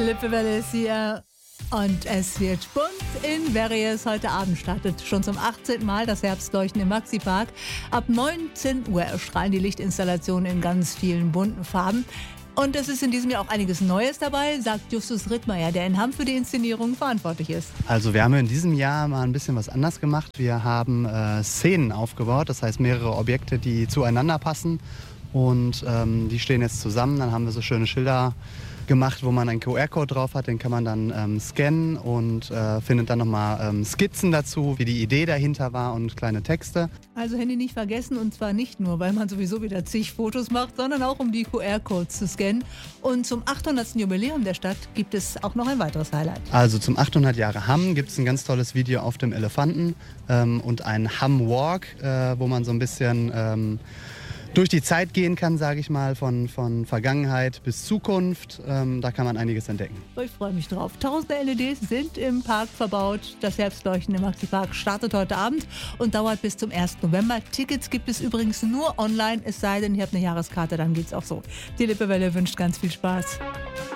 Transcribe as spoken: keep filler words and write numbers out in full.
Lippewelle ist hier und es wird bunt in Verriers. Heute Abend startet schon zum achtzehnten Mal das Herbstleuchten im Maxi-Park. Ab neunzehn Uhr erstrahlen die Lichtinstallationen in ganz vielen bunten Farben. Und es ist in diesem Jahr auch einiges Neues dabei, sagt Justus Rittmeier, der in Hamm für die Inszenierung verantwortlich ist. Also wir haben in diesem Jahr mal ein bisschen was anders gemacht. Wir haben äh, Szenen aufgebaut, das heißt mehrere Objekte, die zueinander passen. Und ähm, die stehen jetzt zusammen. Dann haben wir so schöne Schilder gemacht, wo man einen Q R-Code drauf hat. Den kann man dann ähm, scannen und äh, findet dann nochmal ähm, Skizzen dazu, wie die Idee dahinter war und kleine Texte. Also Handy nicht vergessen, und zwar nicht nur, weil man sowieso wieder zig Fotos macht, sondern auch um die Q R-Codes zu scannen. Und zum achthundertsten Jubiläum der Stadt gibt es auch noch ein weiteres Highlight. Also zum achthundert Jahre Hamm gibt es ein ganz tolles Video auf dem Elefanten ähm, und einen Hamm Walk, äh, wo man so ein bisschen ähm, durch die Zeit gehen kann, sage ich mal, von, von Vergangenheit bis Zukunft. Ähm, da kann man einiges entdecken. Ich freue mich drauf. Tausende L E Ds sind im Park verbaut. Das Herbstleuchten im Maxi-Park startet heute Abend und dauert bis zum ersten November. Tickets gibt es übrigens nur online, es sei denn, ihr habt eine Jahreskarte, dann geht's auch so. Die Lippewelle wünscht ganz viel Spaß.